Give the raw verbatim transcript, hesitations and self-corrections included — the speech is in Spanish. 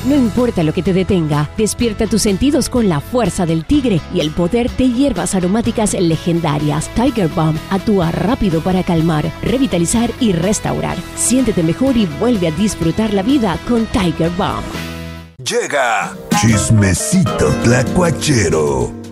No importa lo que te detenga, despierta tus sentidos con la fuerza del tigre y el poder de hierbas aromáticas legendarias. Tiger Balm actúa rápido para calmar, revitalizar y restaurar. Siéntete mejor y vuelve a disfrutar la vida con Tiger Balm. Llega Chismecito Tlacuachero.